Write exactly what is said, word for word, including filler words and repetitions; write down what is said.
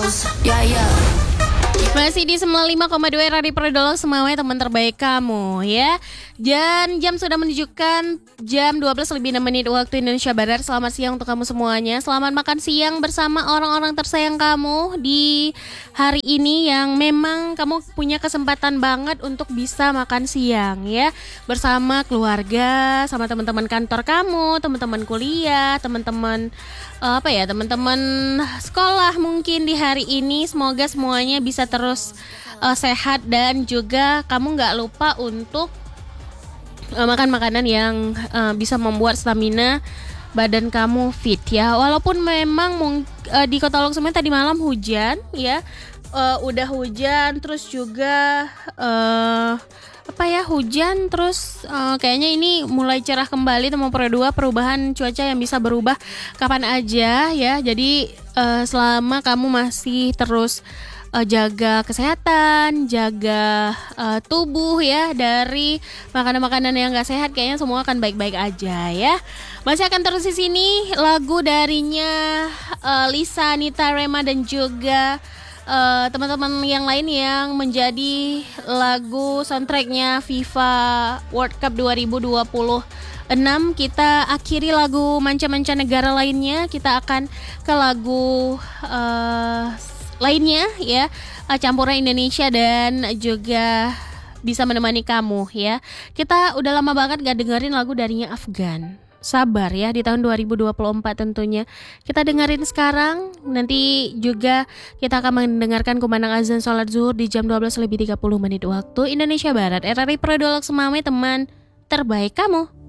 Yeah, yeah. Masih di sembilan puluh lima koma dua Radio Prodolog semuanya teman terbaik kamu ya. Dan jam sudah menunjukkan jam dua belas lebih enam menit waktu Indonesia Barat. Selamat siang untuk kamu semuanya. Selamat makan siang bersama orang-orang tersayang kamu di hari ini yang memang kamu punya kesempatan banget untuk bisa makan siang ya. Bersama keluarga, sama teman-teman kantor kamu, teman-teman kuliah, teman-teman uh, apa ya, teman-teman sekolah mungkin di hari ini. Semoga semuanya bisa terus uh, sehat dan juga kamu nggak lupa untuk uh, makan makanan yang uh, bisa membuat stamina badan kamu fit ya. Walaupun memang mung- uh, di Kota Loksemawe tadi malam hujan ya, uh, udah hujan terus juga uh, apa ya hujan terus uh, kayaknya ini mulai cerah kembali teman Pro dua, perubahan cuaca yang bisa berubah kapan aja ya. Jadi uh, selama kamu masih terus Uh, jaga kesehatan, jaga uh, tubuh ya dari makanan-makanan yang gak sehat, kayaknya semua akan baik-baik aja ya. Masih akan terus di sini lagu darinya uh, Lisa, Anita, Rema dan juga uh, teman-teman yang lain yang menjadi lagu soundtracknya FIFA World Cup dua ribu dua puluh enam. Kita akhiri lagu manca-manca negara lainnya, kita akan ke lagu uh, lainnya ya, campuran Indonesia dan juga bisa menemani kamu ya. Kita udah lama banget gak dengerin lagu darinya Afgan. Sabar ya, di tahun dua ribu dua puluh empat tentunya. Kita dengerin sekarang, nanti juga kita akan mendengarkan kumandang azan sholat zuhur di jam dua belas lebih tiga puluh menit waktu Indonesia Barat. R R I Prodolog Semawe, teman terbaik kamu.